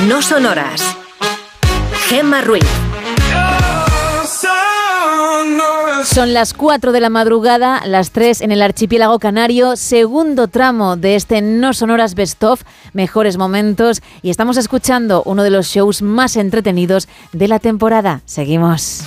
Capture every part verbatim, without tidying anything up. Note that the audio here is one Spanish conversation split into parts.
No son horas. Gemma Ruiz. Son las cuatro de la madrugada, las tres en el archipiélago canario, segundo tramo de este No Son Horas Best Of, mejores momentos, y estamos escuchando uno de los shows más entretenidos de la temporada. Seguimos.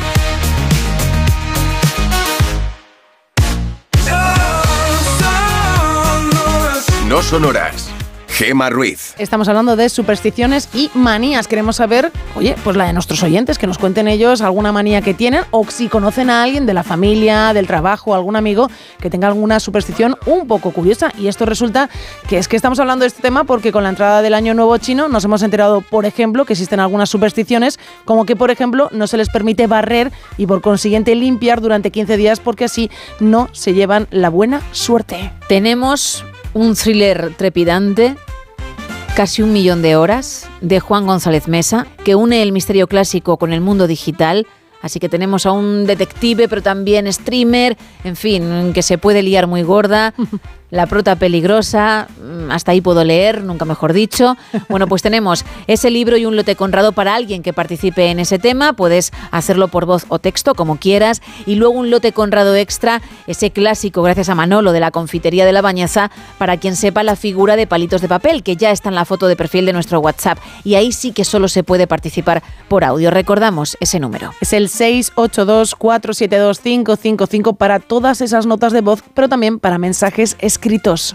No Son Horas. Gemma Ruiz. Estamos hablando de supersticiones y manías. Queremos saber, oye, pues la de nuestros oyentes, que nos cuenten ellos alguna manía que tienen o si conocen a alguien de la familia, del trabajo, algún amigo que tenga alguna superstición un poco curiosa. Y esto resulta que es que estamos hablando de este tema porque con la entrada del Año Nuevo Chino nos hemos enterado, por ejemplo, que existen algunas supersticiones, como que, por ejemplo, no se les permite barrer y por consiguiente limpiar durante quince días porque así no se llevan la buena suerte. Tenemos un thriller trepidante, casi un millón de horas, de Juan González Mesa, que une el misterio clásico con el mundo digital. Así que tenemos a un detective, pero también streamer, en fin, que se puede liar muy gorda. La prota peligrosa, hasta ahí puedo leer, nunca mejor dicho. Bueno, pues tenemos ese libro y un lote Conrado para alguien que participe en ese tema. Puedes hacerlo por voz o texto, como quieras. Y luego un lote Conrado extra, ese clásico, gracias a Manolo, de la confitería de La Bañeza, para quien sepa la figura de palitos de papel, que ya está en la foto de perfil de nuestro WhatsApp. Y ahí sí que solo se puede participar por audio. Recordamos ese número. Es el seis ocho dos, cuatro siete dos, cinco cinco cinco para todas esas notas de voz, pero también para mensajes escritos.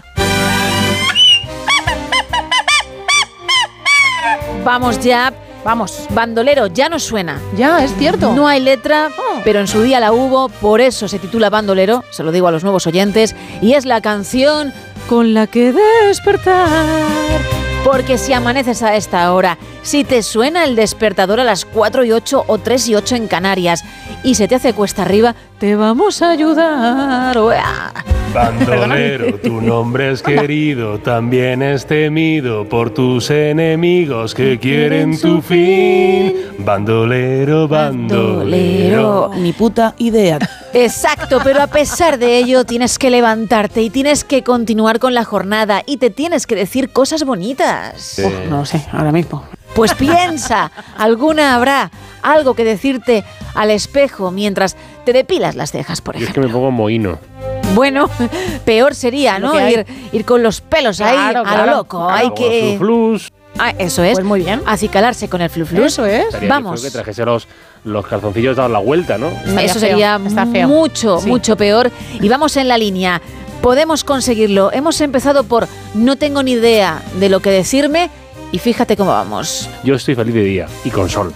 Vamos ya. Vamos. Bandolero, ya no suena. Ya, es cierto. No hay letra, oh. pero en su día la hubo, por eso se titula Bandolero, se lo digo a los nuevos oyentes, y es la canción con la que despertar. Porque si amaneces a esta hora, si te suena el despertador a las cuatro y ocho o tres y ocho en Canarias y se te hace cuesta arriba, te vamos a ayudar. ¡Uah! Bandolero, tu nombre es querido, también es temido por tus enemigos que quieren tu fin. Bandolero, bandolero. Ni puta idea. Exacto, pero a pesar de ello tienes que levantarte y tienes que continuar con la jornada y te tienes que decir cosas bonitas. Sí. Uf, no sé, ahora mismo. Pues piensa, alguna habrá, algo que decirte al espejo mientras te depilas las cejas, por Yo ejemplo. es que me pongo mohino. Bueno, peor sería, Lo ¿no? que hay. Ir, ir con los pelos Claro, ahí a claro, lo loco. claro. Hay que... Flus. Ah, eso es. Pues muy bien. Acicalarse con el fluflus. Eso es. Vamos. Que trajese los, los calzoncillos dados la vuelta, ¿no? Estaría Eso feo, sería está feo. mucho, Sí. mucho peor. Y vamos en la línea. Podemos conseguirlo. Hemos empezado por no tengo ni idea de lo que decirme y fíjate cómo vamos. Yo estoy feliz de día y con sol.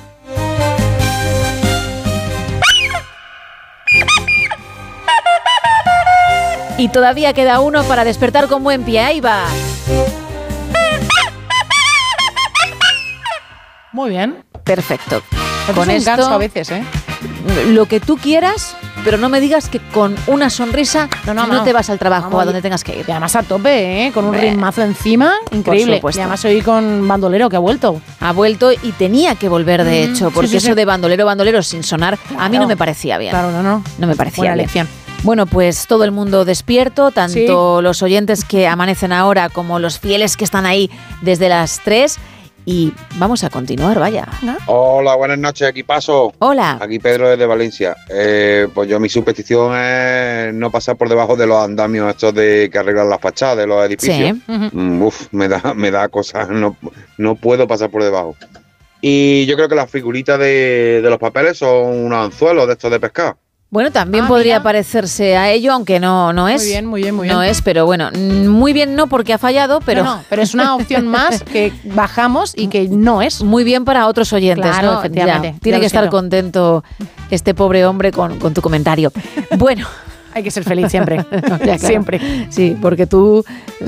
Y todavía queda uno para despertar con buen pie. Ahí va. Muy bien. Perfecto. Con Con un esto, ganso a veces, ¿eh? lo que tú quieras, pero no me digas que con una sonrisa No, no, no, no. te vas al trabajo, Vamos, a donde tengas que ir. Y además a tope, ¿eh? Con un Hombre. ritmazo encima, increíble. supuesto. Y además hoy con Bandolero, que ha vuelto. Ha vuelto y tenía que volver, de Mm, hecho, sí, porque sí, eso sí. de bandolero, bandolero sin sonar, a mí Claro. no me parecía bien. Claro, no, no. No me parecía Buena bien. lección. Bueno, pues todo el mundo despierto, tanto los oyentes que amanecen ahora como los fieles que están ahí desde las tres. Y vamos a continuar, vaya. Hola, buenas noches, equipazo. Hola. Aquí Pedro desde Valencia. Eh, pues yo mi superstición es no pasar por debajo de los andamios estos de que arreglan las fachadas de los edificios. Sí. Ujú. Mm, uf, me da, me da cosas, no, no puedo pasar por debajo. Y yo creo que las figuritas de, de los papeles son unos anzuelos de estos de pescar. Bueno, también Ah, podría mira. parecerse a ello, aunque no, no es. Muy bien, muy bien, muy bien. No es, pero bueno, mm, muy bien no porque ha fallado, pero No, no, pero es una opción más que bajamos y que no es. muy bien para otros oyentes, Claro, ¿no? efectivamente, Ya, ya tiene lo que estar siento. contento este pobre hombre con, con tu comentario. Bueno, Hay que ser feliz siempre. ya, claro. Siempre. Sí, porque tú